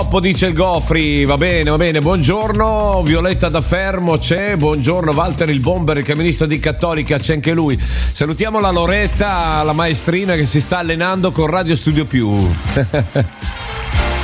Dice il Gofri, va bene, buongiorno. Violetta da Fermo c'è, buongiorno. Walter il bomber, il camionista di Cattolica, c'è anche lui. Salutiamo la Loretta, la maestrina che si sta allenando con Radio Studio Più.